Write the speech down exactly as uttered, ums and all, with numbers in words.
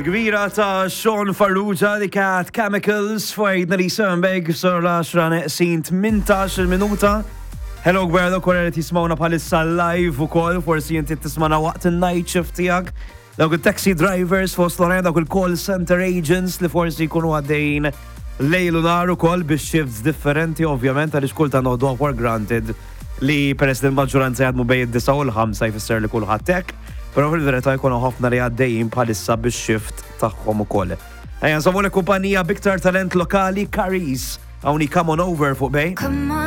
Gwira ta' Sean Farrugia li kat Chemicals fwajdna li Sembeg sur l-għaxra neqsin tmintax minuta. Hello gwerda korre li tismawna bħalissa live u kol, forsi jinti tismana waqt il-night shift tijak. Dawk il-taxi drivers fost l-għana, dawk il-call center agents li forsi kunu għaddejn lejlu naru kol biex shifts differenti ovvjament għalix kulta nodu for granted li peress il-maġġoranza jgħadmu bej id-disa u l-ħamsa jfisser li kull ħattek. Pero fil-verita jkunu ħafna li għaddejjin bħalissa biex shift tagħhom ukoll. Ejja nżommu l-kumpanija biktar talent lokali Caris. Hawnni come on over fuq bej.